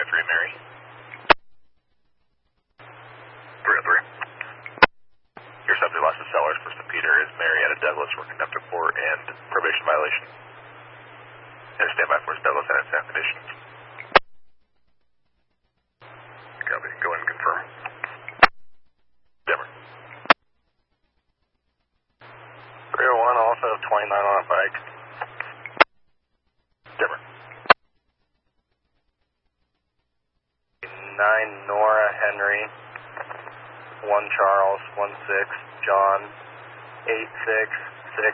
303 Mary. 303. Your subject lost to Sellers for St. Peter is Marietta Douglas for contempt of court and probation violation. And standby for Douglas and its conditions. Copy. Go ahead and confirm. Denver. 301, also 29 on a bike. Denver. 9 Nora Henry, 1 Charles, 16 John, 86